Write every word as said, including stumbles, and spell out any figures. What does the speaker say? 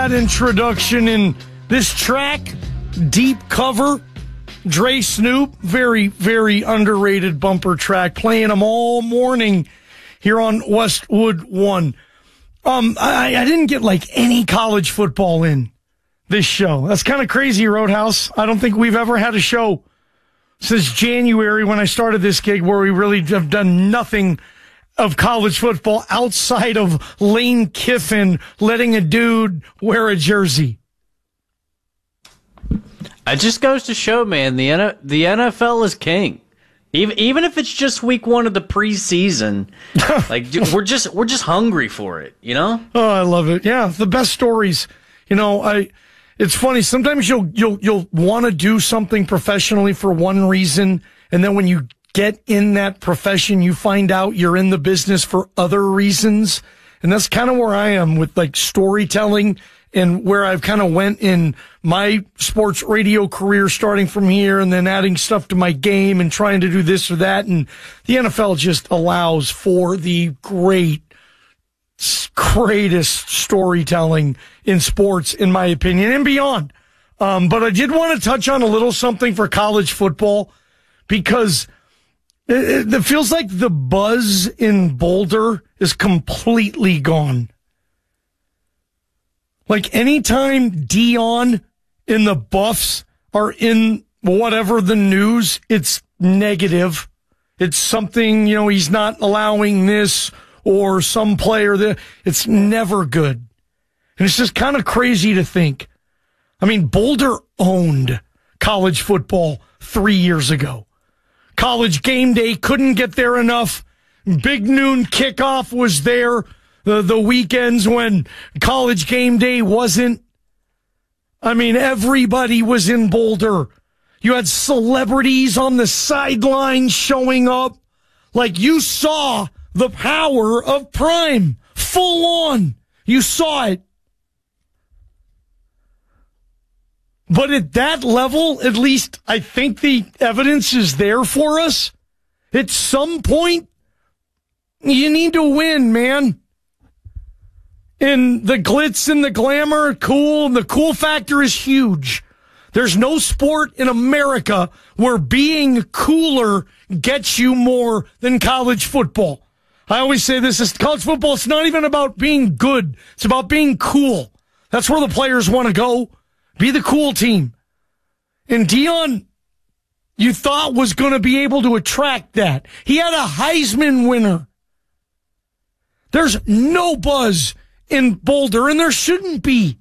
that introduction in this track, Deep Cover. Dre Snoop, very, very underrated bumper track, playing them all morning here on Westwood One. Um, I, I didn't get like any college football in this show. That's kind of crazy, Roadhouse. I don't think we've ever had a show since January when I started this gig where we really have done nothing of college football outside of Lane Kiffin letting a dude wear a jersey. It just goes to show, man, the N- the N F L is king. Even even if it's just week one of the preseason, like dude, we're just we're just hungry for it, you know? Oh, I love it. Yeah, the best stories. You know, I. It's funny. Sometimes you'll you'll you'll want to do something professionally for one reason, and then when you get in that profession, you find out you're in the business for other reasons. And that's kind of where I am with like storytelling and where I've kind of went in my sports radio career, starting from here and then adding stuff to my game and trying to do this or that. And the N F L just allows for the great, greatest storytelling in sports, in my opinion, and beyond. Um, but I did want to touch on a little something for college football because it, it feels like the buzz in Boulder is completely gone. Like anytime Dion and the Buffs are in whatever the news, it's negative. It's something, you know, he's not allowing this or some player that it's never good. And it's just kind of crazy to think. I mean, Boulder owned college football three years ago. College game day couldn't get there enough. Big noon kickoff was there. The, the weekends when college game day wasn't. I mean, everybody was in Boulder. You had celebrities on the sideline showing up. Like you saw the power of Prime. Full on. You saw it. But at that level, at least I think the evidence is there for us. At some point, you need to win, man. And the glitz and the glamour, cool. And the cool factor is huge. There's no sport in America where being cooler gets you more than college football. I always say this is college football. It's not even about being good. It's about being cool. That's where the players want to go. Be the cool team. And Dion, you thought was going to be able to attract that. He had a Heisman winner. There's no buzz in Boulder, and there shouldn't be.